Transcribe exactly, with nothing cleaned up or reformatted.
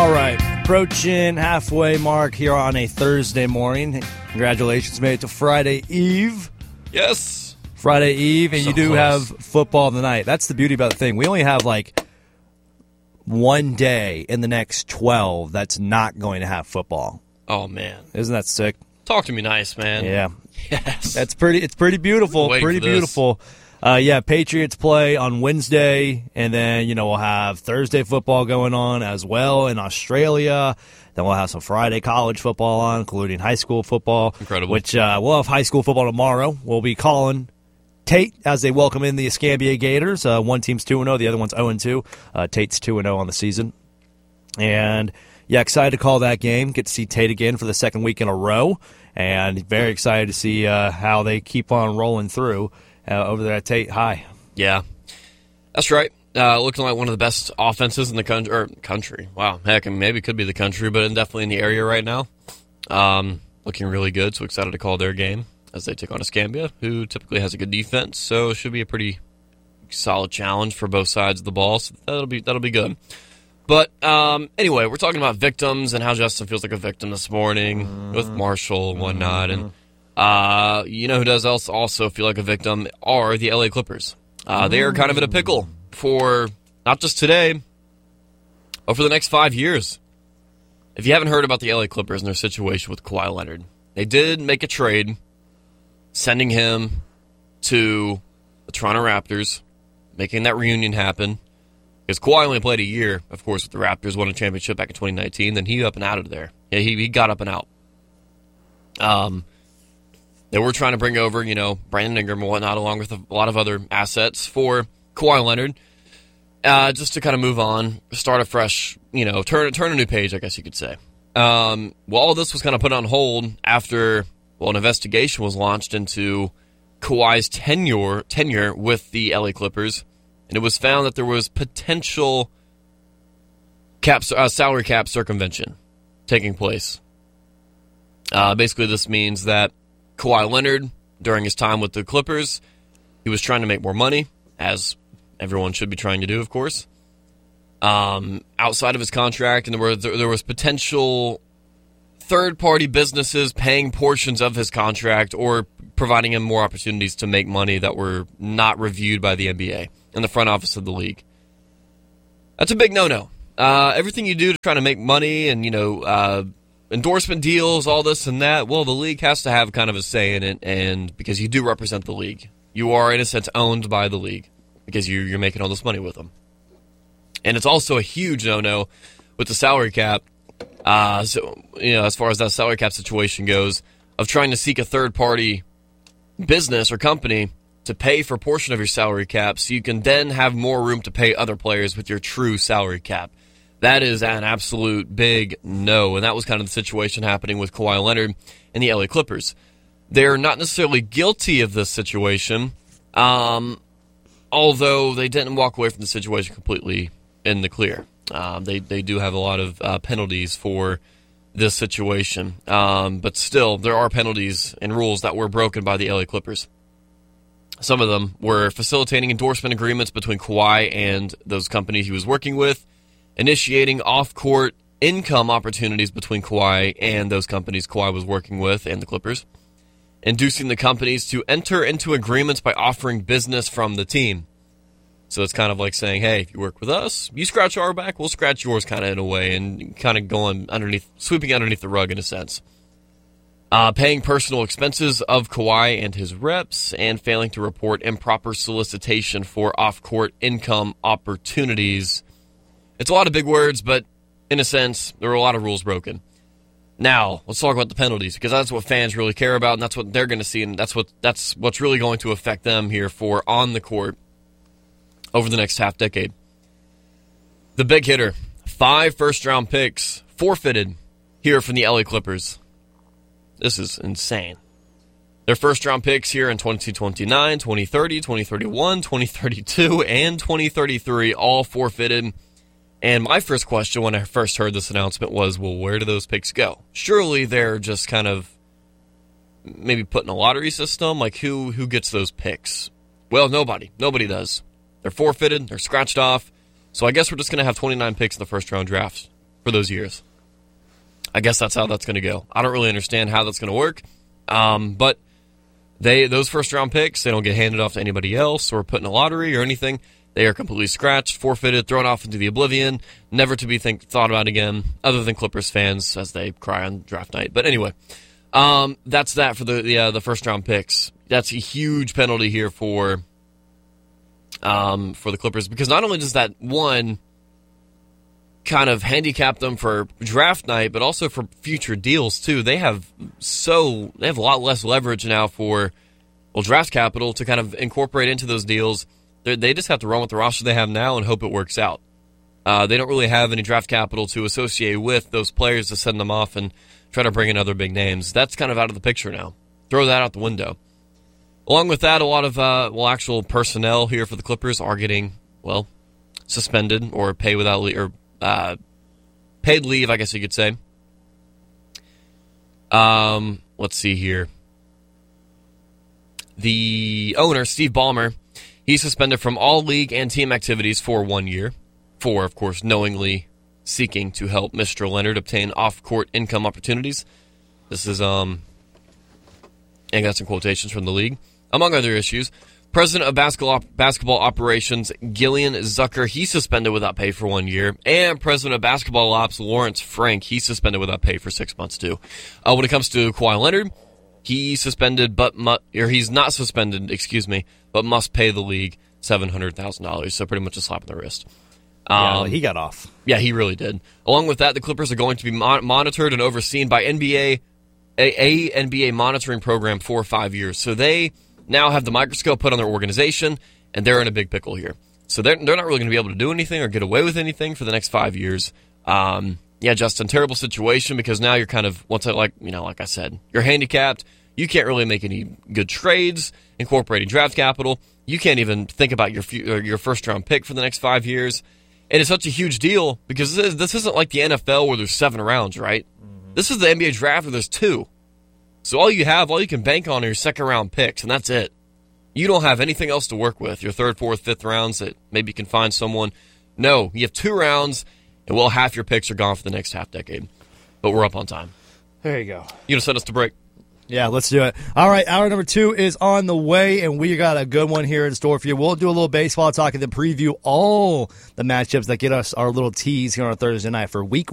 All right, approaching halfway mark here on a Thursday morning. Congratulations, made it to Friday Eve. Yes. Friday Eve, and So you do close. have football tonight. That's the beauty about the thing. We only have like one day in the next twelve that's not going to have football. Oh, man. Isn't that sick? Talk to me nice, man. Yeah. Yes. That's pretty. It's pretty beautiful. Waiting Pretty for this. beautiful. Uh, yeah, Patriots play on Wednesday, and then you know we'll have Thursday football going on as well in Australia. Then we'll have some Friday college football on, including high school football. Incredible. Which uh, we'll have high school football tomorrow. We'll be calling Tate as they welcome in the Escambia Gators. Uh, one team's two and zero, the other one's zero and two. Uh, Tate's two and zero on the season, and yeah, excited to call that game. Get to see Tate again for the second week in a row, and very excited to see uh, how they keep on rolling through. Uh, over there at Tate High. Yeah, that's right. Uh, looking like one of the best offenses in the country. Or country. Wow, heck, and maybe it could be the country, but definitely in the area right now. Um, looking really good, so excited to call their game as they take on Escambia, who typically has a good defense, so it should be a pretty solid challenge for both sides of the ball, so that'll be, that'll be good. But um, anyway, we're talking about victims and how Justin feels like a victim this morning mm-hmm. with Marshall and whatnot, mm-hmm. and Uh, you know who does else also feel like a victim are the L A Clippers. Uh, they are kind of in a pickle for not just today, but for the next five years. If you haven't heard about the L A Clippers and their situation with Kawhi Leonard, they did make a trade, sending him to the Toronto Raptors, making that reunion happen. Because Kawhi only played a year, of course, with the Raptors, won a championship back in twenty nineteen, then he up and out of there. Yeah, he, he got up and out. Um... They were trying to bring over, you know, Brandon Ingram and whatnot, along with a lot of other assets for Kawhi Leonard, uh, just to kind of move on, start a fresh, you know, turn turn a new page, I guess you could say. Um, well, all this was kind of put on hold after, well, an investigation was launched into Kawhi's tenure tenure with the L A Clippers, and it was found that there was potential cap uh, salary cap circumvention taking place. Uh, basically, this means that Kawhi Leonard, during his time with the Clippers, he was trying to make more money, as everyone should be trying to do, of course, um, outside of his contract, and there, were, there was potential third-party businesses paying portions of his contract or providing him more opportunities to make money that were not reviewed by the N B A and the front office of the league. That's a big no-no. Uh, everything you do to try to make money and, you know, uh, endorsement deals, all this and that, well, the league has to have kind of a say in it, and because you do represent the league. You are, in a sense, owned by the league because you, you're making all this money with them. And it's also a huge no-no with the salary cap, uh, so, you know, as far as that salary cap situation goes, of trying to seek a third-party business or company to pay for a portion of your salary cap so you can then have more room to pay other players with your true salary cap. That is an absolute big no, and that was kind of the situation happening with Kawhi Leonard and the L A Clippers. They're not necessarily guilty of this situation, um, although they didn't walk away from the situation completely in the clear. Um, they, they do have a lot of uh, penalties for this situation, um, but still, there are penalties and rules that were broken by the L A Clippers. Some of them were facilitating endorsement agreements between Kawhi and those companies he was working with, initiating off-court income opportunities between Kawhi and those companies Kawhi was working with and the Clippers, inducing the companies to enter into agreements by offering business from the team. So it's kind of like saying, hey, if you work with us, you scratch our back, we'll scratch yours kind of in a way, and kind of going underneath, sweeping underneath the rug in a sense. Uh, paying personal expenses of Kawhi and his reps, and failing to report improper solicitation for off-court income opportunities. It's a lot of big words, but in a sense, there were a lot of rules broken. Now, let's talk about the penalties, because that's what fans really care about, and that's what they're going to see, and that's what that's what's really going to affect them here for on the court over the next half decade. The big hitter, five first-round picks forfeited here from the L A Clippers. This is insane. Their first-round picks here in twenty twenty-nine, twenty thirty, twenty thirty-one, twenty thirty-two, and twenty thirty-three all forfeited. And my first question when I first heard this announcement was, well, where do those picks go? Surely they're just kind of maybe put in a lottery system. Like, who who gets those picks? Well, nobody. Nobody does. They're forfeited. They're scratched off. So I guess we're just going to have twenty-nine picks in the first-round draft for those years. I guess that's how that's going to go. I don't really understand how that's going to work, um, but they those first-round picks, they don't get handed off to anybody else or put in a lottery or anything. They are completely scratched, forfeited, thrown off into the oblivion, never to be think, thought about again, other than Clippers fans as they cry on draft night. But anyway, um, that's that for the the, uh, the first-round picks. That's a huge penalty here for um, for the Clippers, because not only does that, one, kind of handicap them for draft night, but also for future deals too. They have so they have a lot less leverage now for well draft capital to kind of incorporate into those deals. They're, they just have to run with the roster they have now and hope it works out. Uh, they don't really have any draft capital to associate with those players to send them off and try to bring in other big names. That's kind of out of the picture now. Throw that out the window. Along with that, a lot of uh, well actual personnel here for the Clippers are getting well suspended or pay without leave, or Uh, paid leave, I guess you could say. Um, let's see here. The owner, Steve Ballmer, he's suspended from all league and team activities for one year. For, of course, knowingly seeking to help Mister Leonard obtain off-court income opportunities. This is, um, I got some quotations from the league. Among other issues, President of basketball, basketball operations, Gillian Zucker, he's suspended without pay for one year. And President of basketball ops, Lawrence Frank, he's suspended without pay for six months too. Uh, when it comes to Kawhi Leonard, he's suspended, but mu- or he's not suspended, excuse me, but must pay the league seven hundred thousand dollars. So pretty much a slap on the wrist. Um, Um, yeah, he got off. Yeah, he really did. Along with that, the Clippers are going to be mon- monitored and overseen by N B A, a, a N B A monitoring program for five years. So they now have the microscope put on their organization, and they're in a big pickle here. So they're, they're not really going to be able to do anything or get away with anything for the next five years. Um, yeah, Justin, terrible situation, because now you're kind of, once I, like, you know, like I said, you're handicapped. You can't really make any good trades, incorporating draft capital. You can't even think about your few, or your first-round pick for the next five years. And it's such a huge deal, because this, this isn't like the N F L where there's seven rounds, right? Mm-hmm. This is the N B A draft where there's two. So all you have, all you can bank on are your second-round picks, and that's it. You don't have anything else to work with. Your third, fourth, fifth rounds that maybe you can find someone. No, you have two rounds, and well, half your picks are gone for the next half decade. But we're up on time. There you go. You gonna send us to break? Yeah, let's do it. All right, hour number two is on the way, and we got a good one here in store for you. We'll do a little baseball talk and then preview all the matchups that get us our little tease here on a Thursday night for week